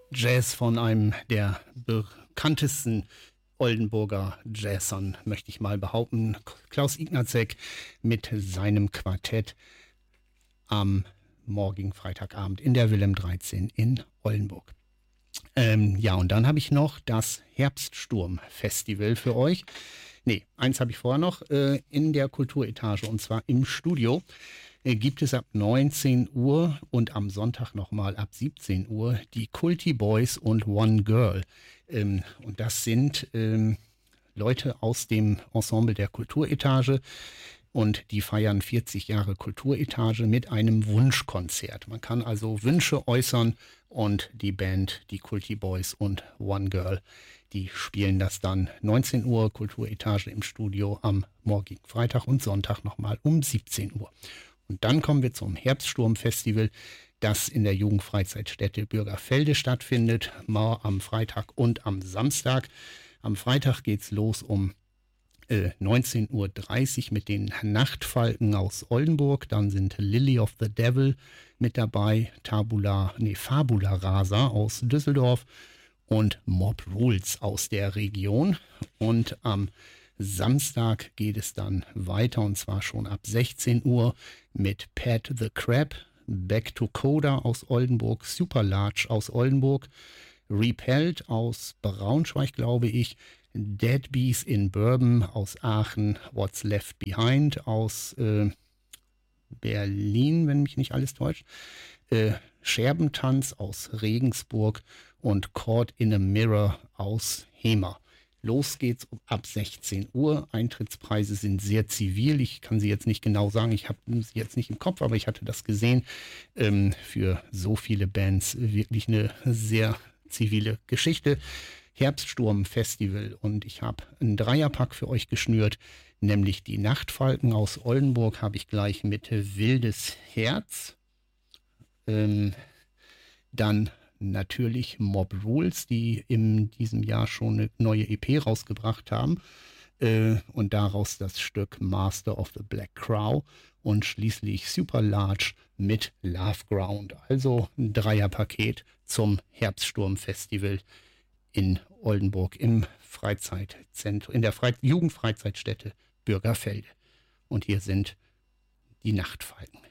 Jazz von einem der bekanntesten Oldenburger Jazzern, möchte ich mal behaupten. Klaus Ignacek mit seinem Quartett am morgigen Freitagabend in der Wilhelm 13 in Oldenburg. Ja, und dann habe ich noch das Herbststurm-Festival für euch. Nee, eins habe ich vorher noch, in der Kulturetage, und zwar im Studio. Gibt es ab 19 Uhr und am Sonntag nochmal ab 17 Uhr die Kulti Boys und One Girl. Und das sind Leute aus dem Ensemble der Kulturetage. Und die feiern 40 Jahre Kulturetage mit einem Wunschkonzert. Man kann also Wünsche äußern und die Band, die Kulti Boys und One Girl, die spielen das dann 19 Uhr Kulturetage im Studio am morgigen Freitag und Sonntag nochmal um 17 Uhr. Und dann kommen wir zum Herbststurm-Festival, das in der Jugendfreizeitstätte Bürgerfelde stattfindet, am Freitag und am Samstag. Am Freitag geht's los um 19:30 Uhr mit den Nachtfalken aus Oldenburg. Dann sind Lily of the Devil mit dabei, Fabula Rasa aus Düsseldorf und Mob Rules aus der Region. Und am Samstag geht es dann weiter, und zwar schon ab 16 Uhr mit Pat the Crab, Back to Coda aus Oldenburg, Super Large aus Oldenburg, Repelled aus Braunschweig, glaube ich, Dead Bees in Bourbon aus Aachen, What's Left Behind aus Berlin, wenn mich nicht alles täuscht, Scherbentanz aus Regensburg und Caught in a Mirror aus Hemer. Los geht's ab 16 Uhr. Eintrittspreise sind sehr zivil. Ich kann sie jetzt nicht genau sagen. Ich habe sie jetzt nicht im Kopf, aber ich hatte das gesehen. Für so viele Bands wirklich eine sehr zivile Geschichte. Herbststurm-Festival. Und ich habe einen Dreierpack für euch geschnürt, nämlich die Nachtfalken aus Oldenburg habe ich gleich mit Wildes Herz. Dann natürlich Mob Rules, die in diesem Jahr schon eine neue EP rausgebracht haben. Und daraus das Stück Master of the Black Crow und schließlich Super Large mit Love Ground. Also ein Dreierpaket zum Herbststurm-Festival in Oldenburg im Freizeitzentrum, in der Jugendfreizeitstätte Bürgerfelde. Und hier sind die Nachtfalken.